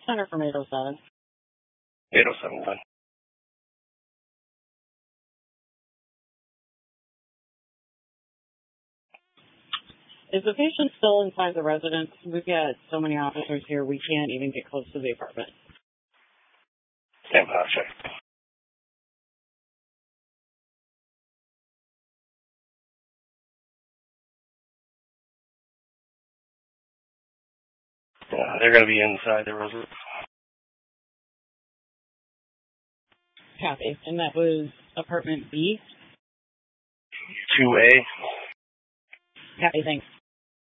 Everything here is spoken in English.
Center from 807. 807, done. Is the patient still inside the residence? We've got so many officers here, we can't even get close to the apartment. Stand by, check. They're going to be inside the residence. Copy. And that was apartment B? 2A. Copy, thanks.